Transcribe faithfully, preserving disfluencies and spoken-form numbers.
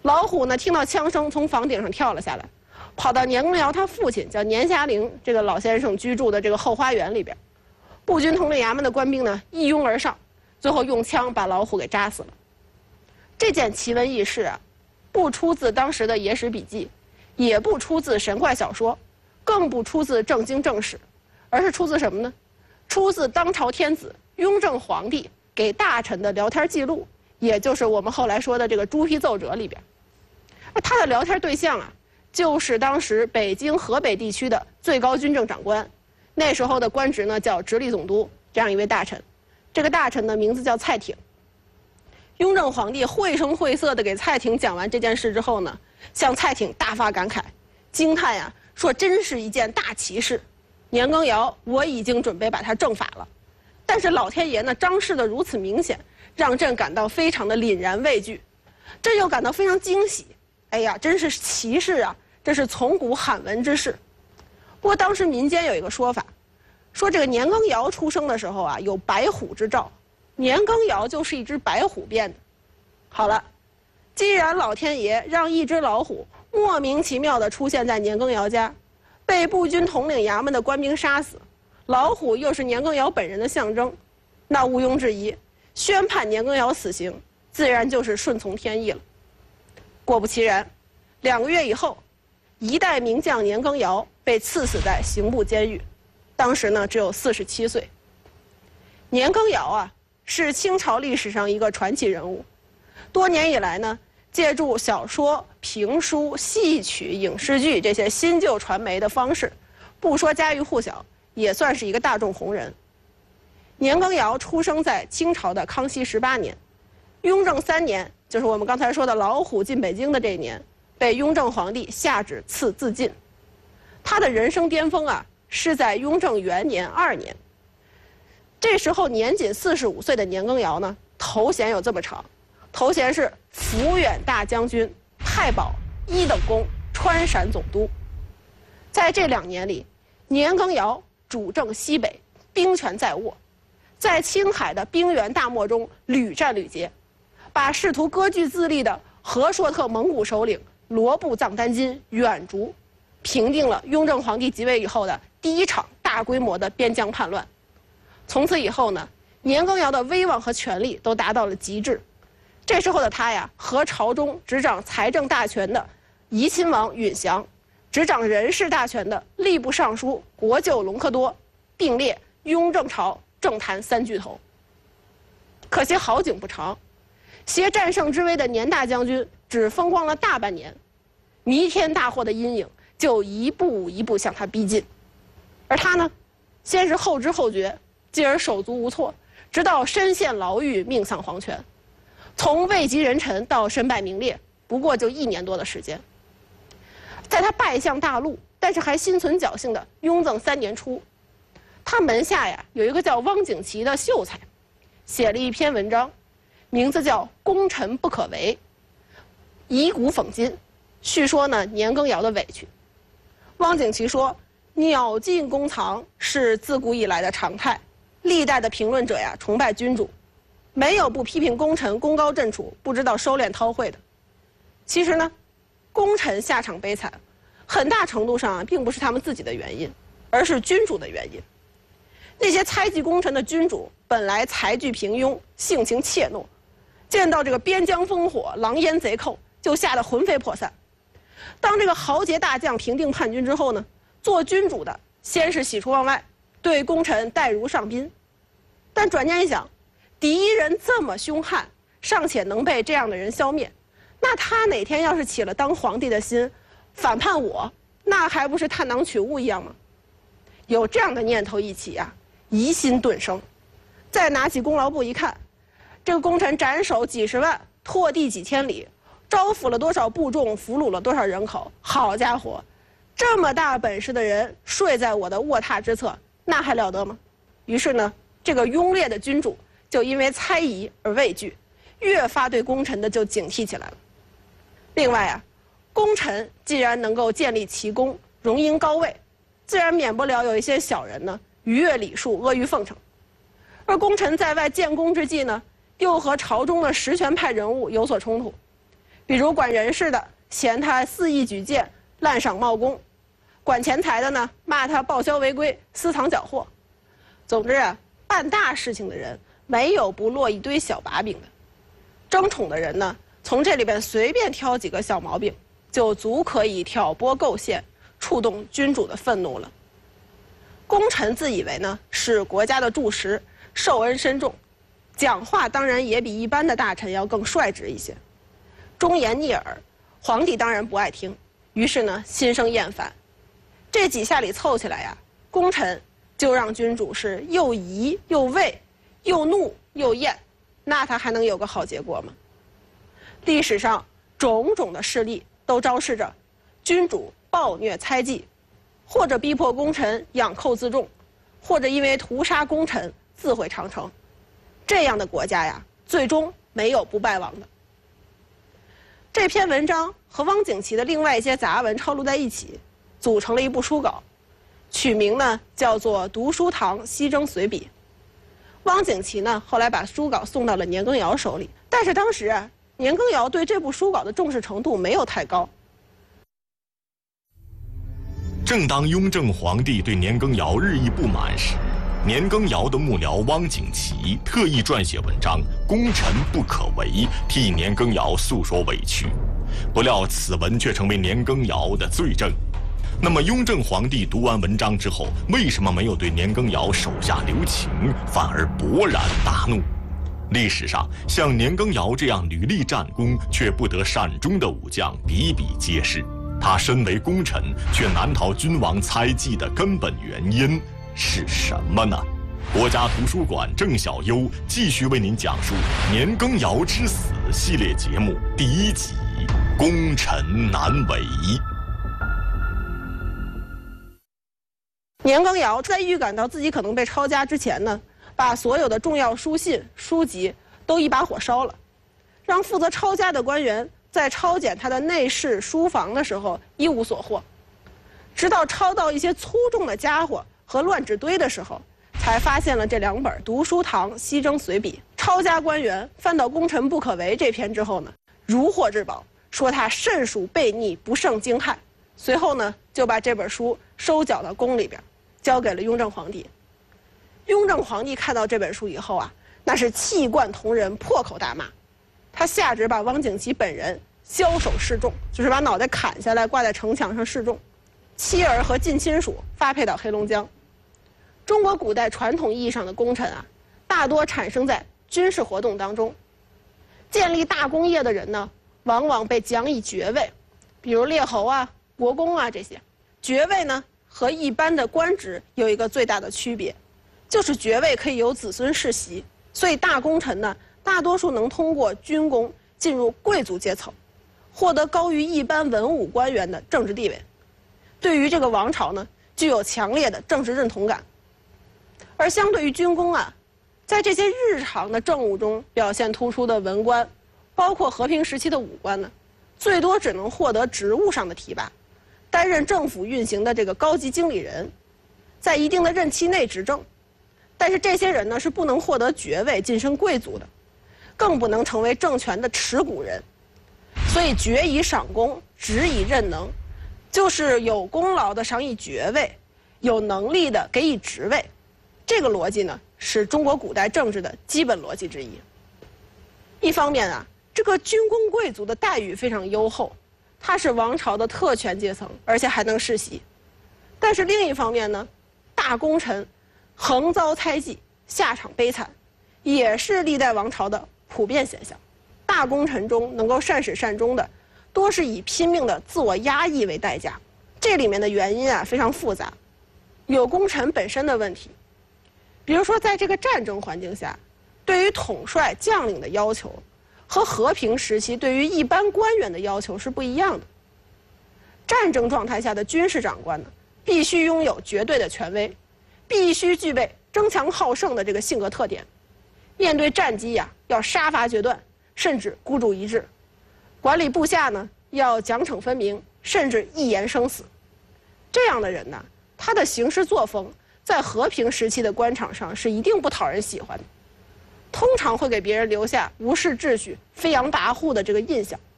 老虎呢，听到枪声，从房顶上跳了下来，跑到年羹尧他父亲叫年霞龄这个老先生居住的这个后花园里边。步军统领衙门的官兵呢，一拥而上，最后用枪把老虎给扎死了。这件奇闻异事啊，不出自当时的野史笔记，也不出自神怪小说，更不出自正经正史，而是出自什么呢？出自当朝天子雍正皇帝给大臣的聊天记录，也就是我们后来说的这个朱批奏折里边。他的聊天对象啊，就是当时北京、河北地区的最高军政长官，那时候的官职呢叫直隶总督，这样一位大臣。这个大臣的名字叫蔡挺。雍正皇帝绘声绘色地给蔡挺讲完这件事之后呢，向蔡挺大发感慨，惊叹呀，说真是一件大奇事。年羹尧，我已经准备把他正法了，但是老天爷呢张示的如此明显，让朕感到非常的凛然畏惧，朕又感到非常惊喜。哎呀，真是奇事啊！这是从古罕闻之事。不过当时民间有一个说法，说这个年羹尧出生的时候啊，有白虎之兆，年羹尧就是一只白虎变的。好了，既然老天爷让一只老虎莫名其妙地出现在年羹尧家，被步军统领衙门的官兵杀死，老虎又是年羹尧本人的象征，那毋庸置疑，宣判年羹尧死刑，自然就是顺从天意了。果不其然，两个月以后，一代名将年羹尧被赐死在刑部监狱，当时呢只有四十七岁。年羹尧啊，是清朝历史上一个传奇人物，多年以来呢，借助小说、评书、戏曲、影视剧这些新旧传媒的方式，不说家喻户晓，也算是一个大众红人。年羹尧出生在清朝的康熙十八年，雍正三年，就是我们刚才说的老虎进北京的这一年，被雍正皇帝下旨赐自尽。他的人生巅峰啊，是在雍正元年二年。这时候年仅四十五岁的年羹尧呢，头衔有这么长，头衔是抚远大将军、太保、一等功、川陕总督。在这两年里，年羹尧主政西北，兵权在握，在青海的兵源大漠中屡战屡捷，把试图割据自立的和硕特蒙古首领罗布藏丹津远逐，平定了雍正皇帝即位以后的第一场大规模的边疆叛乱。从此以后呢，年羹尧的威望和权力都达到了极致。这时候的他呀，和朝中执掌财政大权的怡亲王允祥，执掌人事大权的吏部尚书国舅隆科多，并列雍正朝政坛三巨头。可惜好景不长，携战胜之威的年大将军只风光了大半年，弥天大祸的阴影就一步一步向他逼近。而他呢，先是后知后觉，继而手足无措，直到身陷牢狱，命丧黄泉。从位极人臣到身败名裂，不过就一年多的时间。在他败相大陆，但是还心存侥幸的雍正三年初，他门下呀有一个叫汪景祺的秀才，写了一篇文章，名字叫《功臣不可为》，以古讽今，叙说呢年羹尧的委屈。汪景祺说，鸟尽弓藏是自古以来的常态，历代的评论者呀崇拜君主，没有不批评功臣功高震主，不知道收敛韬晦的。其实呢，功臣下场悲惨，很大程度上啊并不是他们自己的原因，而是君主的原因。那些猜忌功臣的君主本来才具平庸，性情怯懦，见到这个边疆烽火、狼烟贼寇，就吓得魂飞魄散。当这个豪杰大将平定叛军之后呢，做君主的先是喜出望外，对功臣待如上宾。但转念一想，敌人这么凶悍，尚且能被这样的人消灭，那他哪天要是起了当皇帝的心，反叛我，那还不是探囊取物一样吗？有这样的念头一起啊，疑心顿生。再拿起功劳簿一看，这个功臣斩首几十万，拓地几千里，招抚了多少部众，俘虏了多少人口，好家伙，这么大本事的人睡在我的卧榻之侧，那还了得吗？于是呢，这个庸劣的君主就因为猜疑而畏惧，越发对功臣的就警惕起来了。另外啊，功臣既然能够建立奇功，荣膺高位，自然免不了有一些小人呢逾越礼数，阿谀奉承。而功臣在外建功之际呢，又和朝中的实权派人物有所冲突。比比如管人事的嫌他肆意举荐、滥赏冒功；管钱财的呢，骂他报销违规、私藏缴获。总之啊，办大事情的人没有不落一堆小把柄的。争宠的人呢，从这里边随便挑几个小毛病，就足可以挑拨构陷，触动君主的愤怒了。功臣自以为呢是国家的柱石，受恩深重，讲话当然也比一般的大臣要更率直一些，忠言逆耳，皇帝当然不爱听，于是呢心生厌烦。这几下里凑起来呀，功臣就让君主是又疑又畏，又怒又厌，那他还能有个好结果吗？历史上种种的事例都昭示着，君主暴虐猜忌，或者逼迫功臣养寇自重，或者因为屠杀功臣自毁长城。这样的国家呀，最终没有不败亡的。这篇文章和汪景祺的另外一些杂文抄录在一起，组成了一部书稿，取名呢叫做《读书堂西征随笔》。汪景祺呢后来把书稿送到了年羹尧手里，但是当时啊，年羹尧对这部书稿的重视程度没有太高。 正当雍正皇帝对年羹尧日益不满时，年羹尧的幕僚汪景祺特意撰写文章《功臣不可为》，替年羹尧诉说委屈。不料此文却成为年羹尧的罪证。那么雍正皇帝读完文章之后，为什么没有对年羹尧手下留情，反而勃然大怒？历史上像年羹尧这样屡立战功却不得善终的武将比比皆是。他身为功臣，却难逃君王猜忌的根本原因是什么呢？国家图书馆郑小优继续为您讲述《年羹尧之死》系列节目第一集《功臣难为》。 年羹尧在预感到自己可能被抄家之前呢，把所有的重要书信、书籍都一把火烧了，让负责抄家的官员在抄检他的内室、书房的时候一无所获，直到抄到一些粗重的家伙和乱纸堆的时候，才发现了这两本《读书堂西征随笔》。抄家官员翻到《功臣不可为》这篇之后呢，如获至宝，说他甚属悖逆，不胜惊骇。随后呢，就把这本书收缴到宫里边，交给了雍正皇帝。雍正皇帝看到这本书以后啊，那是气贯同仁，破口大骂。他下旨把汪景祺本人枭首示众，就是把脑袋砍下来挂在城墙上示众，妻儿和近亲属发配到黑龙江。中国古代传统意义上的功臣啊，大多产生在军事活动当中。建立大功业的人呢，往往被奖以爵位，比如列侯啊、国公啊这些。爵位呢和一般的官职有一个最大的区别，就是爵位可以由子孙世袭，所以大功臣呢，大多数能通过军功进入贵族阶层，获得高于一般文武官员的政治地位，对于这个王朝呢，具有强烈的政治认同感。而相对于军功啊，在这些日常的政务中表现突出的文官，包括和平时期的武官呢，最多只能获得职务上的提拔，担任政府运行的这个高级经理人，在一定的任期内执政。但是这些人呢，是不能获得爵位晋升贵族的，更不能成为政权的持股人。所以爵以赏功，职以任能，就是有功劳的赏以爵位，有能力的给予职位。这个逻辑呢，是中国古代政治的基本逻辑之一。一方面啊，这个军功贵族的待遇非常优厚，他是王朝的特权阶层，而且还能世袭。但是另一方面呢，大功臣横遭猜忌，下场悲惨，也是历代王朝的普遍现象。大功臣中能够善始善终的，多是以拼命的自我压抑为代价。这里面的原因啊非常复杂，有功臣本身的问题，比如说在这个战争环境下，对于统帅将领的要求和和平时期对于一般官员的要求是不一样的。战争状态下的军事长官呢，必须拥有绝对的权威，必须具备争强好胜的这个性格特点，面对战机呀、啊，要杀伐决断，甚至孤注一掷。管理部下呢，要奖惩分明，甚至一言生死。这样的人呢，他的行事作风在和平时期的官场上是一定不讨人喜欢的，通常会给别人留下无视秩序、飞扬跋扈的这个印象。